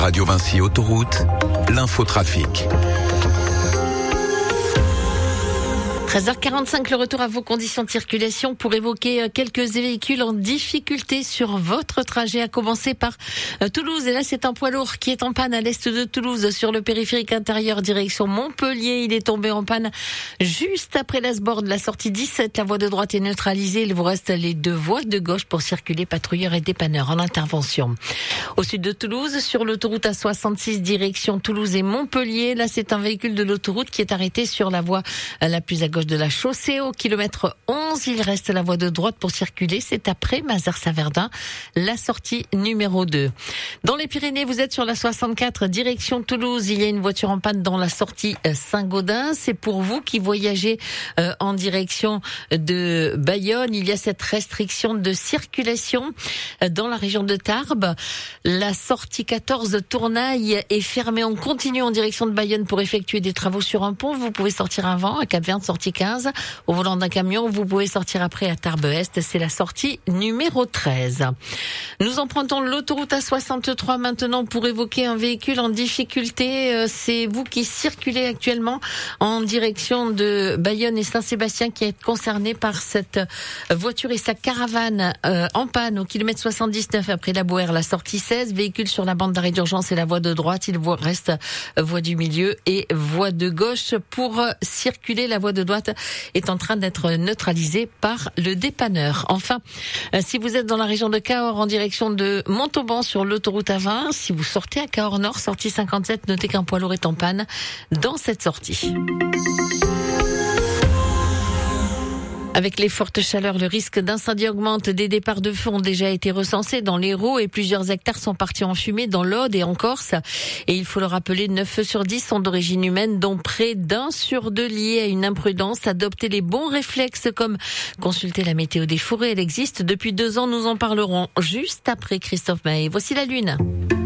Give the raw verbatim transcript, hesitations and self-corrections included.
Radio Vinci Autoroute, l'infotrafic. treize heures quarante-cinq, le retour à vos conditions de circulation pour évoquer quelques véhicules en difficulté sur votre trajet, à commencer par Toulouse. Et là, c'est un poids lourd qui est en panne à l'est de Toulouse sur le périphérique intérieur direction Montpellier. Il est tombé en panne juste après l'Asbord de la sortie dix-sept. La voie de droite est neutralisée. Il vous reste les deux voies de gauche pour circuler, patrouilleurs et dépanneurs en intervention. Au sud de Toulouse, sur l'autoroute A soixante-six direction Toulouse et Montpellier, là, c'est un véhicule de l'autoroute qui est arrêté sur la voie la plus à gauche de la chaussée au kilomètre onze. Il reste la voie de droite pour circuler. C'est après Mazères-Saverdin, la sortie numéro deux. Dans les Pyrénées, vous êtes sur la soixante-quatre direction Toulouse. Il y a une voiture en panne dans la sortie Saint-Gaudens. C'est pour vous qui voyagez euh, en direction de Bayonne. Il y a cette restriction de circulation euh, dans la région de Tarbes. La sortie quatorze Tournaille est fermée en continu en direction de Bayonne pour effectuer des travaux sur un pont. Vous pouvez sortir avant à Cap-Vert, sortie quinze. Au volant d'un camion, vous pouvez sortir après à Tarbes-Est. C'est la sortie numéro treize. Nous empruntons l'autoroute A soixante-trois maintenant pour évoquer un véhicule en difficulté. C'est vous qui circulez actuellement en direction de Bayonne et Saint-Sébastien qui êtes concerné par cette voiture et sa caravane euh, en panne au kilomètre soixante-dix-neuf après la Boère, la sortie seize. Véhicule sur la bande d'arrêt d'urgence et la voie de droite. Il vous reste voie du milieu et voie de gauche pour circuler. La voie de droite est en train d'être neutralisée par le dépanneur. Enfin, si vous êtes dans la région de Cahors en direction de Montauban sur l'autoroute A vingt, si vous sortez à Cahors Nord, sortie cinquante-sept, notez qu'un poids lourd est en panne dans cette sortie. Avec les fortes chaleurs, le risque d'incendie augmente. Des départs de feu ont déjà été recensés dans l'Hérault et plusieurs hectares sont partis en fumée dans l'Aude et en Corse. Et il faut le rappeler, neuf feux sur dix sont d'origine humaine, dont près d'un sur deux liés à une imprudence. Adopter les bons réflexes comme consulter la météo des forêts, elle existe depuis deux ans. Nous en parlerons juste après Christophe Maé. Voici la Lune.